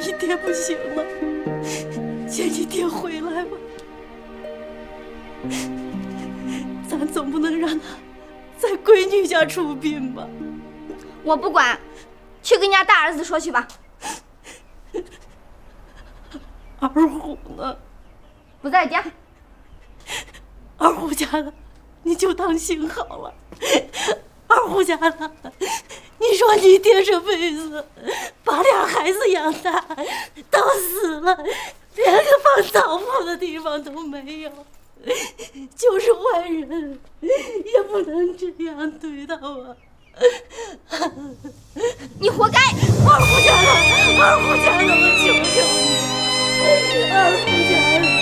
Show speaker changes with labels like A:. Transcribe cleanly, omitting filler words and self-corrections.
A: 你爹不行了，请你爹回来吧。咱总不能让他在闺女家出殡吧？
B: 我不管，去跟人家大儿子说去吧。
A: 二虎呢？
B: 不在家。
A: 二虎家的，你就当心好了。二虎家的，你说你爹这辈子把俩孩子养大，到死了连个放葬父的地方都没有，就是坏人也不能这样对待我。
B: 你活该！
A: 二虎家的，二虎家的，我求求你，二虎家的。